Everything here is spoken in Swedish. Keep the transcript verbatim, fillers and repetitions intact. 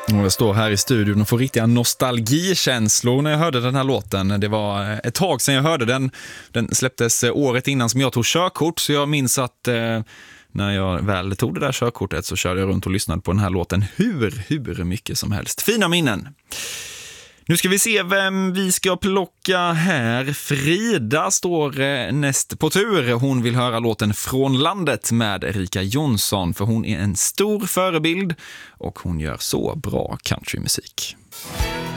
Och jag står här i studion och får riktiga nostalgikänslor när jag hörde den här låten. Det var ett tag sedan jag hörde den. Den släpptes året innan som jag tog körkort, så jag minns att eh, när jag väl tog det där körkortet så körde jag runt och lyssnade på den här låten hur, hur mycket som helst. Fina minnen. Nu ska vi se vem vi ska plocka här. Frida står eh, näst på tur. Hon vill höra låten Från landet med Erika Jonsson, för hon är en stor förebild och hon gör så bra countrymusik.